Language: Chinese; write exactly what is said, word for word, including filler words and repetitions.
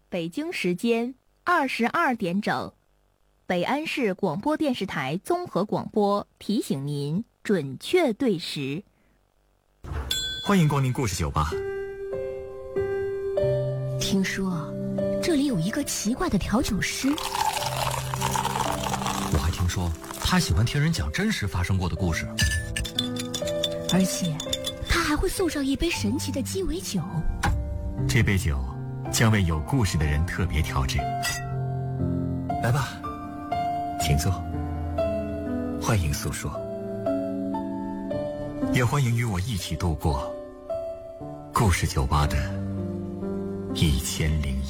北京时间二十二点整，北安市广播电视台综合广播提醒您准确对时。 欢迎光临故事酒吧。 听说这里有一个奇怪的调酒师， 我还听说他喜欢听人讲真实发生过的故事， 而且他还会送上一杯神奇的鸡尾酒。 这杯酒将为有故事的人特别调制。来吧，请坐，欢迎诉说，也欢迎与我一起度过故事酒吧的一千零一